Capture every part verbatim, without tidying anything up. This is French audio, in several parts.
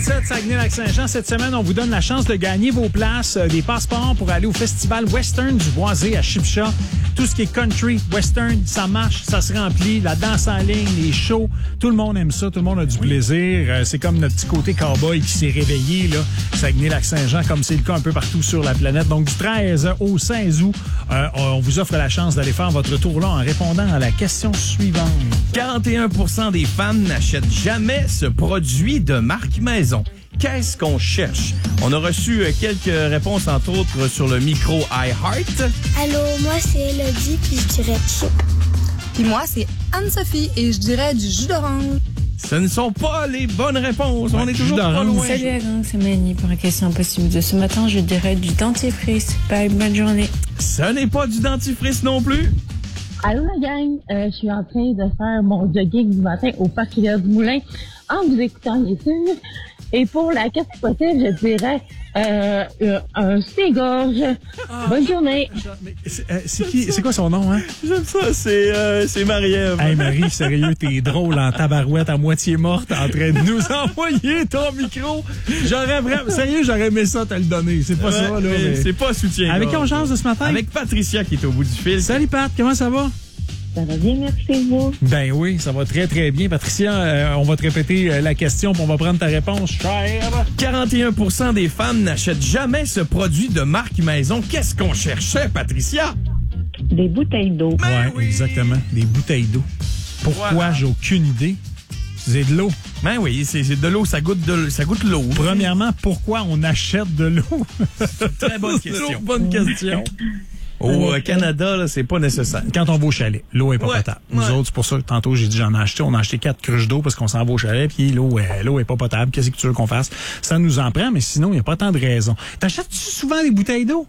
trente-sept, Saguenay-Lac-Saint-Jean. Cette semaine, on vous donne la chance de gagner vos places, euh, des passeports pour aller au Festival Western du Boisé à Chipcha. Tout ce qui est country, western, ça marche, ça se remplit. La danse en ligne, les shows, tout le monde aime ça, tout le monde a du plaisir. Euh, c'est comme notre petit côté cowboy qui s'est réveillé, là. Saguenay-Lac-Saint-Jean, comme c'est le cas un peu partout sur la planète. Donc, du treize au seize août, euh, on vous offre la chance d'aller faire votre tour là en répondant à la question suivante. quarante et un pour cent des femmes n'achètent jamais ce produit de marque maison. Qu'est-ce qu'on cherche? On a reçu quelques réponses, entre autres, sur le micro iHeart. Allô, moi, c'est Elodie, puis je dirais chip. Puis moi, c'est Anne-Sophie, et je dirais du jus d'orange. Ce ne sont pas les bonnes réponses. Ouais, On est toujours pas loin. Salut la gang, c'est Mani pour la question impossible de ce matin. Je dirais du dentifrice. Bye, bonne journée. Ce n'est pas du dentifrice non plus. Allô la gang, euh, je suis en train de faire mon jogging du matin au parc Hilaire du Moulin en vous écoutant bien sûr. Et pour la question possible, je dirais euh, euh, un soutien-gorge. Ah, bonne journée. Mais c'est, euh, c'est qui? C'est quoi son nom, hein? J'aime ça, c'est euh, c'est Marie-Ève. Hey Marie, sérieux, t'es drôle en tabarouette à moitié morte en train de nous envoyer ton micro. J'aurais vraiment, sérieux, j'aurais aimé ça te le donner. C'est pas ouais, ça, là. Mais Mais... C'est pas soutien. Avec qui on chance de ce matin? Avec Patricia qui est au bout du fil. Salut Pat, comment ça va? Ça va bien, merci vous. Ben oui, ça va très très bien. Patricia, euh, on va te répéter euh, la question puis on va prendre ta réponse, chère. quarante et un pour cent des femmes n'achètent jamais ce produit de marque maison. Qu'est-ce qu'on cherchait, Patricia? Des bouteilles d'eau. Ben Ouais, oui. exactement. Des bouteilles d'eau. Pourquoi? Voilà. J'ai aucune idée. C'est de l'eau. Ben oui, c'est, c'est de l'eau, ça goûte de ça goûte l'eau. Premièrement, pourquoi on achète de l'eau? Très bonne question. Toujours bonne question. Au euh, Canada, là, c'est pas nécessaire. Quand on va au chalet, l'eau est pas Ouais, potable. Nous ouais. autres, c'est pour ça que tantôt j'ai dit j'en ai acheté. On a acheté quatre cruches d'eau parce qu'on s'en va au chalet, puis l'eau, euh, l'eau est pas potable. Qu'est-ce que tu veux qu'on fasse? Ça nous en prend, mais sinon, il n'y a pas tant de raisons. T'achètes-tu souvent des bouteilles d'eau?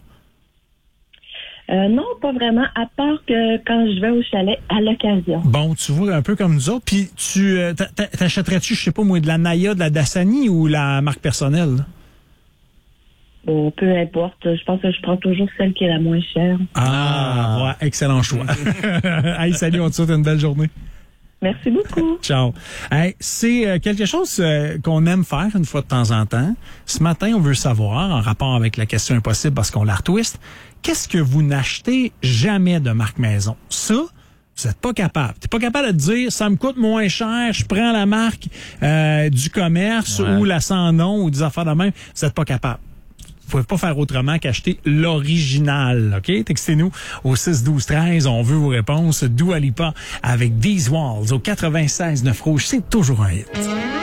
Euh, non, pas vraiment, à part que quand je vais au chalet, à l'occasion. Bon, tu vois, un peu comme nous autres. Puis tu euh, t'a- t'a- t'achèterais-tu, je sais pas moi, de la Naya, de la Dasani ou la marque personnelle? Là? Bon, peu importe, je pense que je prends toujours celle qui est la moins chère. Ah, ouais, excellent choix. Hey, salut, on te souhaite une belle journée. Merci beaucoup. Ciao. Hey, c'est euh, quelque chose euh, qu'on aime faire une fois de temps en temps. Ce matin, on veut savoir, en rapport avec la question impossible parce qu'on la retwist, qu'est-ce que vous n'achetez jamais de marque maison? Ça, vous n'êtes pas capable. T'es pas capable de te dire, ça me coûte moins cher, je prends la marque euh, du commerce Ouais. ou la sans nom ou des affaires de même. Vous n'êtes pas capable. Vous pouvez pas faire autrement qu'acheter l'original, OK? Textez-nous au six douze treize, on veut vos réponses. Dua Lipa avec These Walls au quatre-vingt-seize neuf Rouge, c'est toujours un hit.